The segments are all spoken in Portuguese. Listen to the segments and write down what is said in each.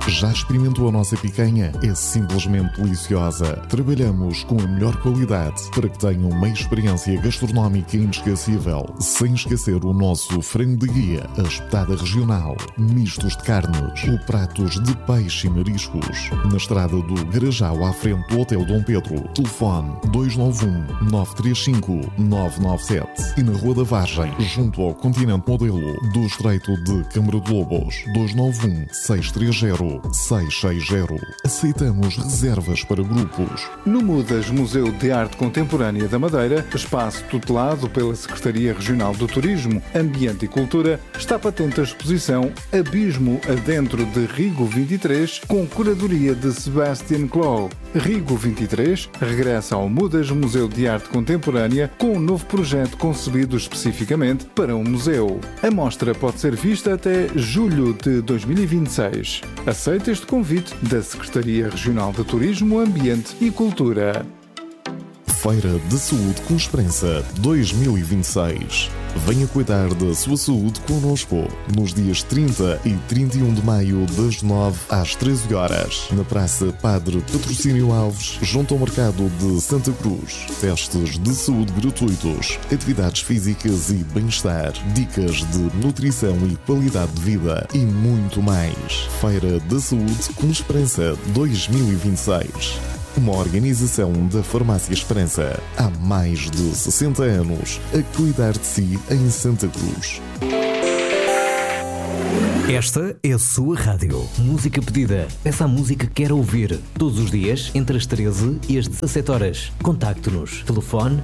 Já experimentou a nossa picanha? É simplesmente deliciosa. Trabalhamos com a melhor qualidade para que tenham uma experiência gastronómica inesquecível, sem esquecer o nosso frango de guia, a espetada regional, mistos de carnes ou pratos de peixe e mariscos. Na estrada do Garajal, à frente do Hotel Dom Pedro. Telefone 291-935-997 e na Rua da Vargem, junto ao Continente Modelo do Estreito de Câmara de Lobos. 291-630-660. Aceitamos reservas para grupos. No Mudas Museu de Arte Contemporânea da Madeira, espaço tutelado pela Secretaria Regional do Turismo, Ambiente e Cultura, está patente a exposição Abismo Adentro de Rigo 23, com curadoria de Sebastian Clough. Rigo 23 regressa ao Mudas Museu de Arte Contemporânea com um novo projeto concebido especificamente para um museu. A mostra pode ser vista até julho de 2026. Aceita este convite da Secretaria Regional de Turismo, Ambiente e Cultura. Feira de Saúde com Esperança 2026. Venha cuidar da sua saúde connosco nos dias 30 e 31 de maio, das 9 às 13 horas, na Praça Padre Patrocínio Alves, junto ao Mercado de Santa Cruz. Testes de saúde gratuitos, atividades físicas e bem-estar, dicas de nutrição e qualidade de vida e muito mais. Feira da Saúde com Esperança 2026. Uma organização da Farmácia Esperança. Há mais de 60 anos a cuidar de si em Santa Cruz. Esta é a sua rádio. Música pedida. Peça a música que quer ouvir. Todos os dias, entre as 13 e as 17 horas. Contacte-nos. Telefone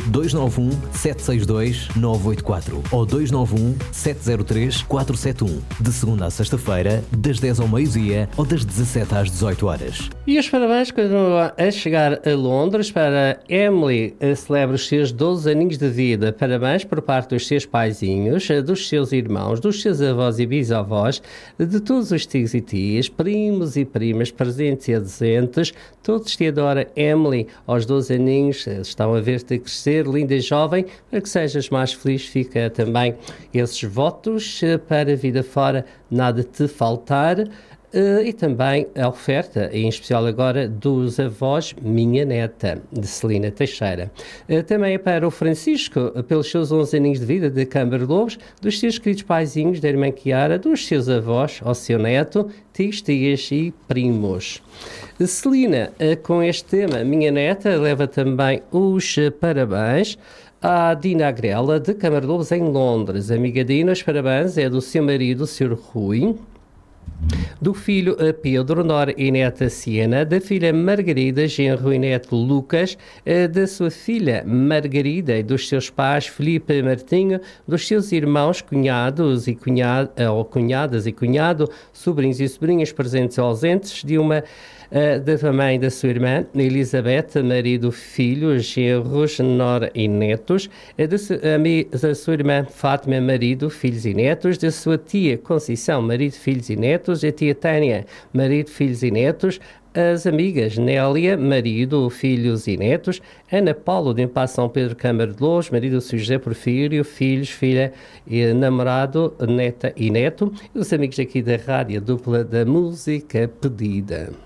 291-762-984 ou 291-703-471. De segunda a sexta-feira, das 10 ao meio-dia ou das 17 às 18 horas. E os parabéns continuam a chegar a Londres para Emily. Celebra os seus 12 aninhos de vida. Parabéns por parte dos seus paizinhos, dos seus irmãos, dos seus avós e bisavós, de todos os tios e tias, primos e primas, presentes e ausentes, todos te adoram, Emily. Aos 12 aninhos estão a ver-te crescer, linda e jovem, para que sejas mais feliz. Fica também esses votos para a vida fora, nada te faltar. E também a oferta, em especial agora, dos avós Minha Neta, de Celina Teixeira. Também para o Francisco, pelos seus 11 aninhos de vida de Câmara de Lobos, dos seus queridos paizinhos, da irmã Chiara, dos seus avós, ao seu neto, tios, tias e primos. Celina, com este tema, Minha Neta, leva também os parabéns à Dina Agrela, de Câmara de Lobos, em Londres. Amiga Dina, os parabéns é do seu marido, o Sr. Rui, do filho Pedro, nora e neta Siena, da filha Margarida, genro e neto Lucas, da sua filha Margarida e dos seus pais Filipe e Martinho, dos seus irmãos, cunhados e cunhadas e cunhado, sobrinhos e sobrinhas presentes ou ausentes, da mãe da sua irmã Elizabeth, marido, filhos, genros, nora e netos, da sua irmã Fátima, marido, filhos e netos, da sua tia Conceição, marido, filhos e netos, da tia Tânia, marido, filhos e netos, as amigas Nélia, marido, filhos e netos, Ana Paulo de Empaz São Pedro, Câmara de Lobos, marido José Porfírio, filhos, filha, namorado, neta e neto, e os amigos aqui da Rádio Dupla da Música Pedida.